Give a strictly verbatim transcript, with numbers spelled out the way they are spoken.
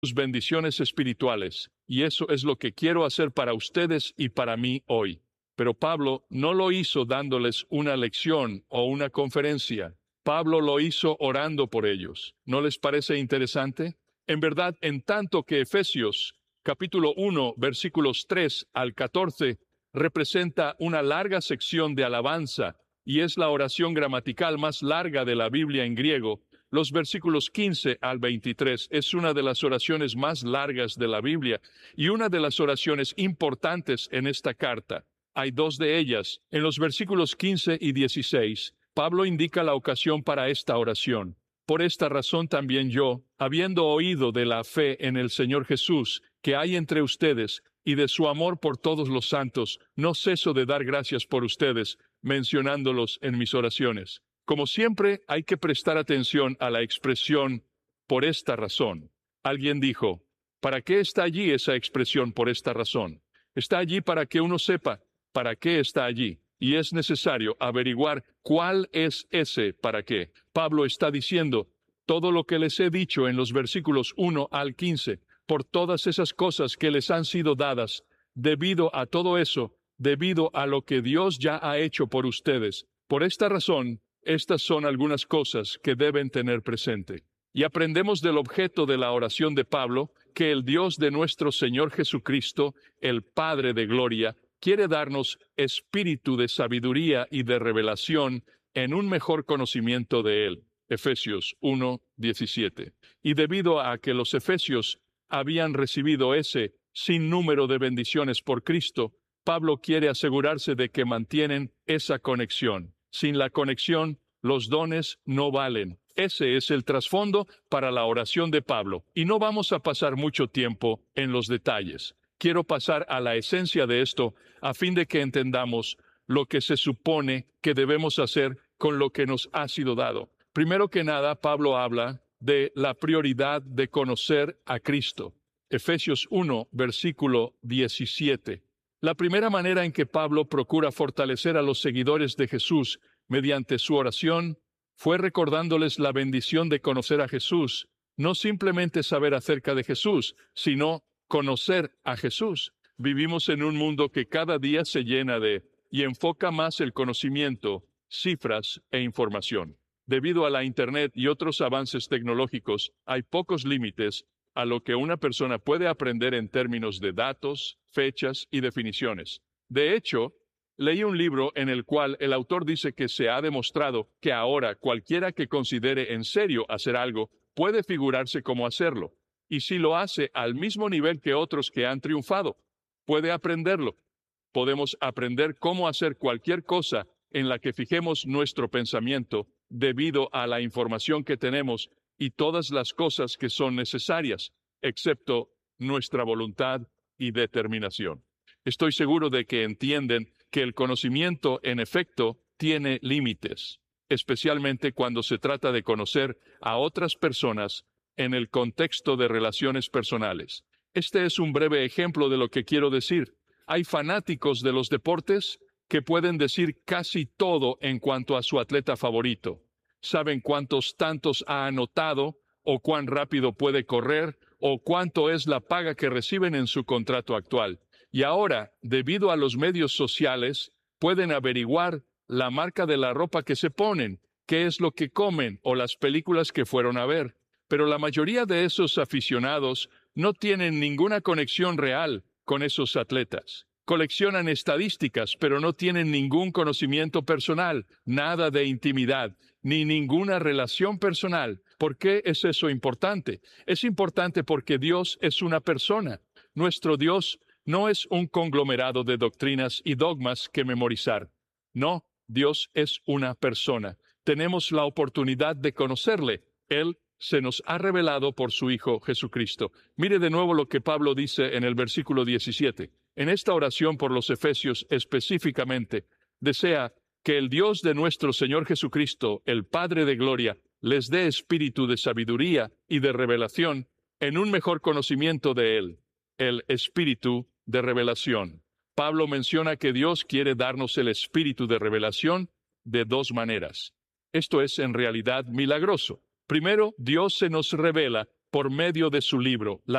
sus bendiciones espirituales, y eso es lo que quiero hacer para ustedes y para mí hoy. Pero Pablo no lo hizo dándoles una lección o una conferencia. Pablo lo hizo orando por ellos. ¿No les parece interesante? En verdad, en tanto que Efesios, capítulo uno, versículos tres al catorce, representa una larga sección de alabanza y es la oración gramatical más larga de la Biblia en griego, los versículos quince al veintitrés es una de las oraciones más largas de la Biblia y una de las oraciones importantes en esta carta. Hay dos de ellas. En los versículos quince y dieciséis, Pablo indica la ocasión para esta oración. Por esta razón también yo, habiendo oído de la fe en el Señor Jesús que hay entre ustedes y de su amor por todos los santos, no ceso de dar gracias por ustedes, mencionándolos en mis oraciones. Como siempre, hay que prestar atención a la expresión por esta razón. Alguien dijo, ¿para qué está allí esa expresión por esta razón? Está allí para que uno sepa para qué está allí. Y es necesario averiguar cuál es ese para qué. Pablo está diciendo todo lo que les he dicho en los versículos uno al quince, por todas esas cosas que les han sido dadas, debido a todo eso, debido a lo que Dios ya ha hecho por ustedes. Por esta razón, estas son algunas cosas que deben tener presente. Y aprendemos del objeto de la oración de Pablo, que el Dios de nuestro Señor Jesucristo, el Padre de gloria, quiere darnos espíritu de sabiduría y de revelación en un mejor conocimiento de Él. Efesios uno, diecisiete. Y debido a que los efesios habían recibido ese sinnúmero de bendiciones por Cristo, Pablo quiere asegurarse de que mantienen esa conexión. Sin la conexión, los dones no valen. Ese es el trasfondo para la oración de Pablo, y no vamos a pasar mucho tiempo en los detalles. Quiero pasar a la esencia de esto a fin de que entendamos lo que se supone que debemos hacer con lo que nos ha sido dado. Primero que nada, Pablo habla de la prioridad de conocer a Cristo. Efesios uno, versículo diecisiete. La primera manera en que Pablo procura fortalecer a los seguidores de Jesús mediante su oración fue recordándoles la bendición de conocer a Jesús, no simplemente saber acerca de Jesús, sino conocer a Jesús. Vivimos en un mundo que cada día se llena de y enfoca más el conocimiento, cifras e información. Debido a la Internet y otros avances tecnológicos, hay pocos límites a lo que una persona puede aprender en términos de datos, fechas y definiciones. De hecho, leí un libro en el cual el autor dice que se ha demostrado que ahora cualquiera que considere en serio hacer algo puede figurarse como hacerlo. Y si lo hace al mismo nivel que otros que han triunfado, puede aprenderlo. Podemos aprender cómo hacer cualquier cosa en la que fijemos nuestro pensamiento debido a la información que tenemos y todas las cosas que son necesarias, excepto nuestra voluntad y determinación. Estoy seguro de que entienden que el conocimiento, en efecto, tiene límites, especialmente cuando se trata de conocer a otras personas en el contexto de relaciones personales. Este es un breve ejemplo de lo que quiero decir. Hay fanáticos de los deportes que pueden decir casi todo en cuanto a su atleta favorito. Saben cuántos tantos ha anotado, o cuán rápido puede correr, o cuánto es la paga que reciben en su contrato actual. Y ahora, debido a los medios sociales, pueden averiguar la marca de la ropa que se ponen, qué es lo que comen o las películas que fueron a ver. Pero la mayoría de esos aficionados no tienen ninguna conexión real con esos atletas. Coleccionan estadísticas, pero no tienen ningún conocimiento personal, nada de intimidad, ni ninguna relación personal. ¿Por qué es eso importante? Es importante porque Dios es una persona. Nuestro Dios no es un conglomerado de doctrinas y dogmas que memorizar. No, Dios es una persona. Tenemos la oportunidad de conocerle. Él se nos ha revelado por su Hijo Jesucristo. Mire de nuevo lo que Pablo dice en el versículo diecisiete. En esta oración por los Efesios específicamente, desea que el Dios de nuestro Señor Jesucristo, el Padre de gloria, les dé espíritu de sabiduría y de revelación en un mejor conocimiento de Él, el espíritu de revelación. Pablo menciona que Dios quiere darnos el espíritu de revelación de dos maneras. Esto es en realidad milagroso. Primero, Dios se nos revela por medio de su libro, la